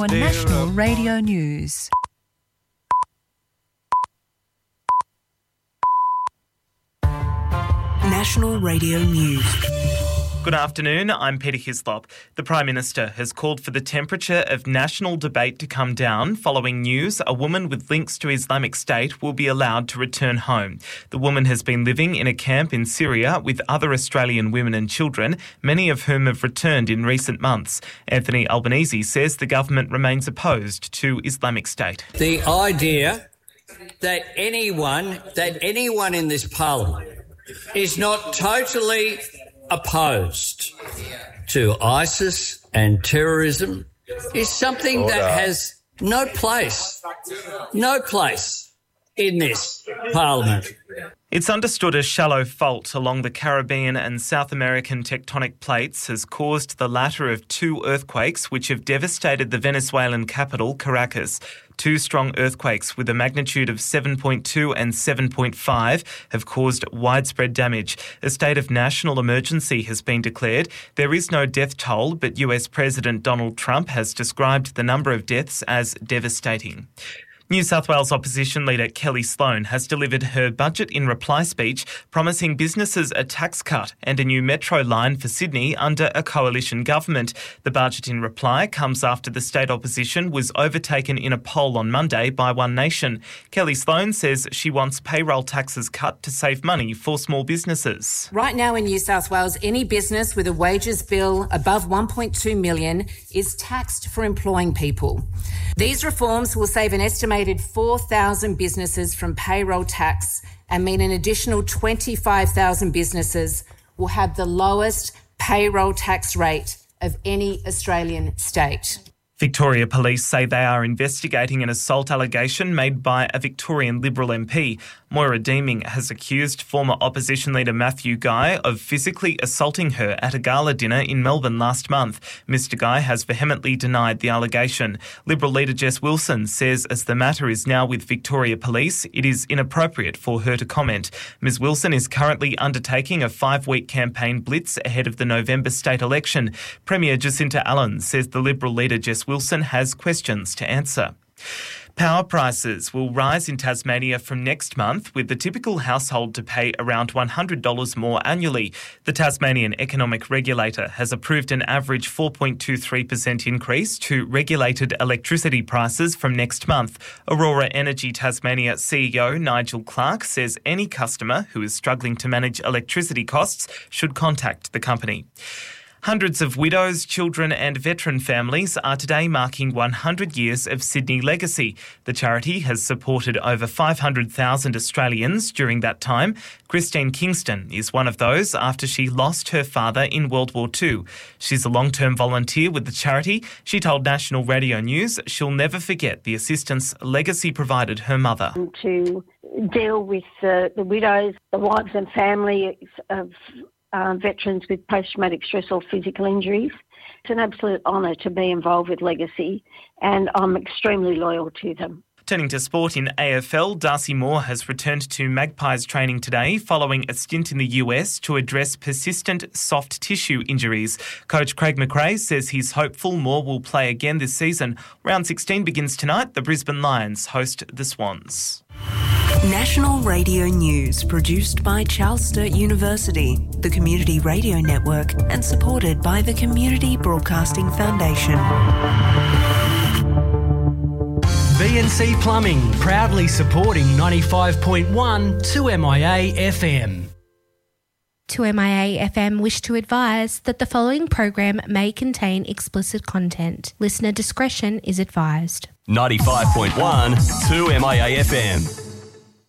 your National Radio News. National Radio News. Good afternoon, I'm Peter Hislop. The Prime Minister has called for the temperature of national debate to come down following news a woman with links to Islamic State will be allowed to return home. The woman has been living in a camp in Syria with other Australian women and children, many of whom have returned in recent months. Anthony Albanese says the government remains opposed to Islamic State. The idea that anyone in this parliament is not totally opposed to ISIS and terrorism is something that has no place in this parliament. It's understood a shallow fault along the Caribbean and South American tectonic plates has caused the latter of two earthquakes which have devastated the Venezuelan capital, Caracas. Two strong earthquakes with a magnitude of 7.2 and 7.5 have caused widespread damage. A state of national emergency has been declared. There is no death toll, but US President Donald Trump has described the number of deaths as devastating. New South Wales opposition leader Kelly Sloan has delivered her budget in reply speech, promising businesses a tax cut and a new metro line for Sydney under a coalition government. The budget in reply comes after the state opposition was overtaken in a poll on Monday by One Nation. Kelly Sloan says she wants payroll taxes cut to save money for small businesses. Right now in New South Wales, any business with a wages bill above $1.2 million is taxed for employing people. These reforms will save an estimated 4,000 businesses from payroll tax and mean an additional 25,000 businesses will have the lowest payroll tax rate of any Australian state. Victoria Police say they are investigating an assault allegation made by a Victorian Liberal MP. Moira Deeming has accused former opposition leader Matthew Guy of physically assaulting her at a gala dinner in Melbourne last month. Mr Guy has vehemently denied the allegation. Liberal leader Jess Wilson says as the matter is now with Victoria Police, it is inappropriate for her to comment. Ms Wilson is currently undertaking a 5-week campaign blitz ahead of the November state election. Premier Jacinta Allen says the Liberal leader Jess Wilson has questions to answer. Power prices will rise in Tasmania from next month, with the typical household to pay around $100 more annually. The Tasmanian Economic Regulator has approved an average 4.23% increase to regulated electricity prices from next month. Aurora Energy Tasmania CEO Nigel Clark says any customer who is struggling to manage electricity costs should contact the company. Hundreds of widows, children and veteran families are today marking 100 years of Sydney Legacy. The charity has supported over 500,000 Australians during that time. Christine Kingston is one of those after she lost her father in World War II. She's a long-term volunteer with the charity. She told National Radio News she'll never forget the assistance Legacy provided her mother. To deal with the widows, the wives and families of veterans with post-traumatic stress or physical injuries. It's an absolute honour to be involved with Legacy, and I'm extremely loyal to them. Turning to sport in AFL, Darcy Moore has returned to Magpies training today following a stint in the US to address persistent soft tissue injuries. Coach Craig McRae says he's hopeful Moore will play again this season. Round 16 begins tonight. The Brisbane Lions host the Swans. National Radio News, produced by Charles Sturt University, the Community Radio Network, and supported by the Community Broadcasting Foundation. BNC Plumbing, proudly supporting 95.1 2MIA FM. 2MIA FM wish to advise that the following program may contain explicit content. Listener discretion is advised. 95.1 2MIA FM.